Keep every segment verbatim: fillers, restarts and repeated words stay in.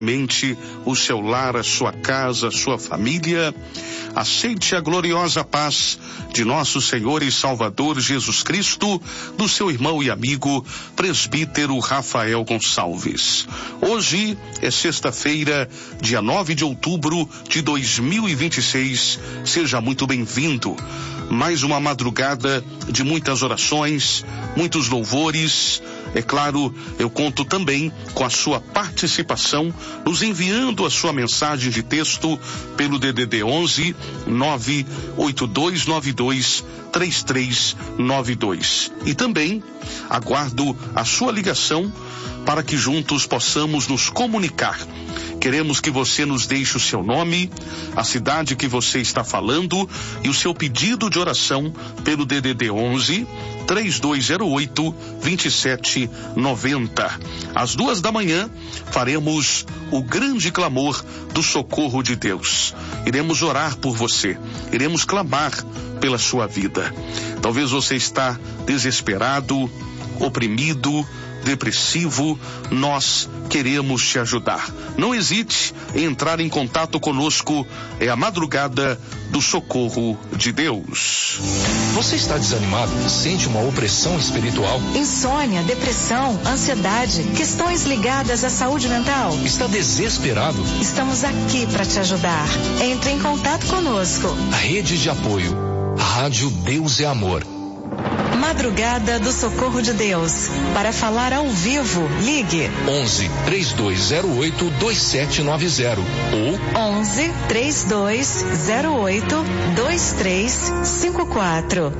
mente, o seu lar, a sua casa, a sua família. Aceite a gloriosa paz de nosso Senhor e Salvador Jesus Cristo, do seu irmão e amigo, presbítero Rafael Gonçalves. Hoje é sexta-feira, dia nove de outubro de dois mil e vinte e seis. Seja muito bem-vindo. Mais uma madrugada de muitas orações, muitos louvores. É claro, eu conto também com a sua participação, nos enviando a sua mensagem de texto pelo D D D onze nove oito dois nove dois três três nove dois. E também aguardo a sua ligação para que juntos possamos nos comunicar. Queremos que você nos deixe o seu nome, a cidade que você está falando e o seu pedido de oração pelo D D D onze três dois zero oito dois sete nove zero. Às duas da manhã faremos o grande clamor do socorro de Deus. Iremos orar por você, iremos clamar pela sua vida. Talvez você está desesperado, oprimido, depressivo. Nós queremos te ajudar. Não hesite em entrar em contato conosco. É a madrugada do socorro de Deus. Você está desanimado? Sente uma opressão espiritual? Insônia, depressão, ansiedade, questões ligadas à saúde mental? Está desesperado? Estamos aqui para te ajudar. Entre em contato conosco. Rede de apoio. Rádio Deus é Amor. Madrugada do Socorro de Deus. Para falar ao vivo, ligue onze três dois zero oito dois sete nove zero ou onze três dois zero oito dois três cinco quatro.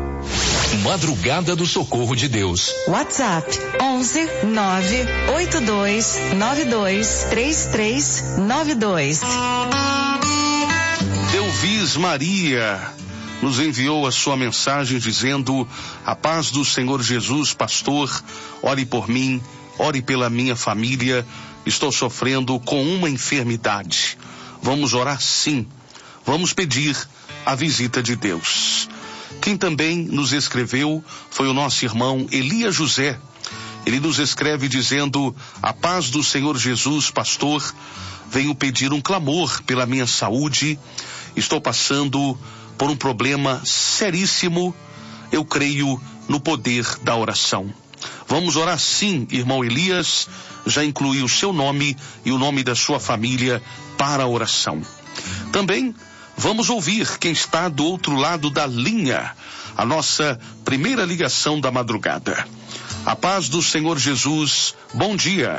Madrugada do Socorro de Deus. WhatsApp onze nove oito dois nove dois três três nove dois. Delvis Maria nos enviou a sua mensagem dizendo: a paz do Senhor Jesus, pastor, ore por mim, ore pela minha família, estou sofrendo com uma enfermidade. Vamos orar sim, vamos pedir a visita de Deus. Quem também nos escreveu foi o nosso irmão Elias José. Ele nos escreve dizendo: a paz do Senhor Jesus, pastor, venho pedir um clamor pela minha saúde, estou passando por um problema seríssimo, eu creio no poder da oração. Vamos orar sim, irmão Elias, já incluí o seu nome e o nome da sua família para a oração. Também vamos ouvir quem está do outro lado da linha, a nossa primeira ligação da madrugada. A paz do Senhor Jesus, bom dia.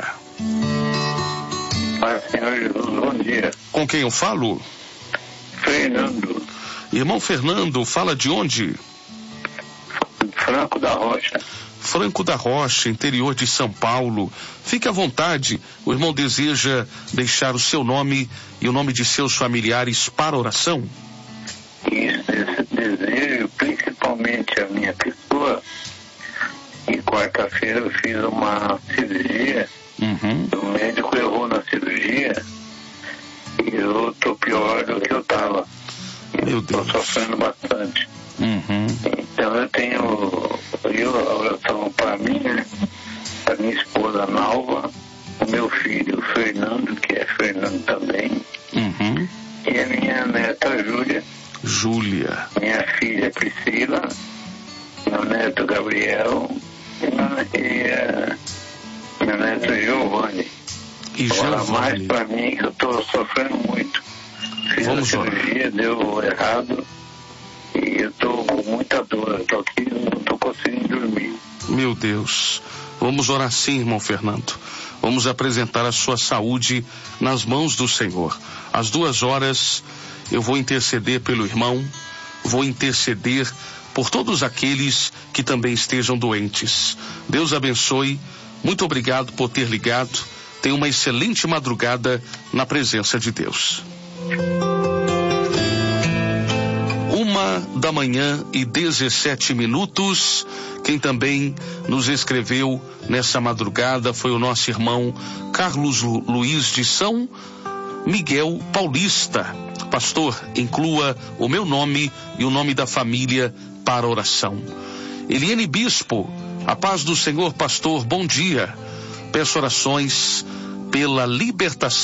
Paz do Senhor Jesus, bom dia. Com quem eu falo? Fernando. Irmão Fernando, fala de onde? Franco da Rocha. Franco da Rocha, interior de São Paulo. Fique à vontade, o irmão deseja deixar o seu nome e o nome de seus familiares para oração? Isso, esse desejo, principalmente a minha pessoa. E quarta-feira eu fiz uma cirurgia. Uhum. O médico errou na cirurgia e eu tô pior do que eu tava. Meu Deus. Estou sofrendo bastante. Uhum. Então eu tenho eu, a oração para mim, né? Para minha esposa Nalva, o meu filho Fernando, que é Fernando também, Uhum. e a minha neta Júlia. Júlia. Minha filha Priscila, meu neto Gabriel e, meu, e uh, meu neto Giovanni. E Ora mais Giovanni. para mim que eu estou sofrendo muito. Fiz Vamos a cirurgia, deu errado e eu tô com muita dor. Eu tô aqui, não tô conseguindo dormir. Meu Deus. Vamos orar sim, irmão Fernando. Vamos apresentar a sua saúde nas mãos do Senhor. Às duas horas eu vou interceder pelo irmão, vou interceder por todos aqueles que também estejam doentes. Deus abençoe. Muito obrigado por ter ligado. Tenha uma excelente madrugada na presença de Deus. Uma da manhã e dezessete minutos. Quem também nos escreveu nessa madrugada foi o nosso irmão Carlos Lu- Luiz de São Miguel Paulista. Pastor, inclua o meu nome e o nome da família para a oração. Eliane Bispo, a paz do Senhor, pastor, bom dia. Peço orações pela libertação